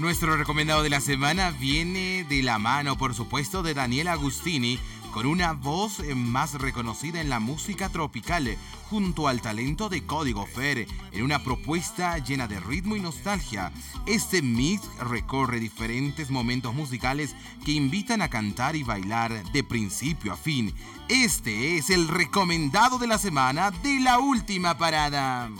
Nuestro recomendado de la semana viene de la mano, por supuesto, de Daniel Agustini, con una voz más reconocida en la música tropical, junto al talento de Código Fer, en una propuesta llena de ritmo y nostalgia. Este mix recorre diferentes momentos musicales que invitan a cantar y bailar de principio a fin. Este es el recomendado de la semana de La Última Parada.